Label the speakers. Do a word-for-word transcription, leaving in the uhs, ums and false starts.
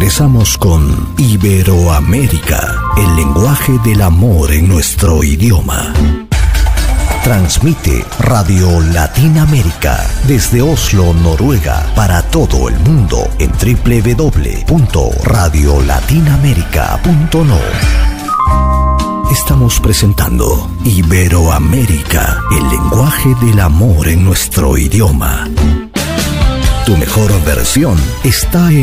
Speaker 1: regresamos con Iberoamérica, el lenguaje del amor en nuestro idioma. Transmite Radio Latinoamérica desde Oslo, Noruega, para todo el mundo en doble u doble u doble u punto radio latinoamerica punto no. Estamos presentando Iberoamérica, el lenguaje del amor en nuestro idioma. Tu mejor versión está en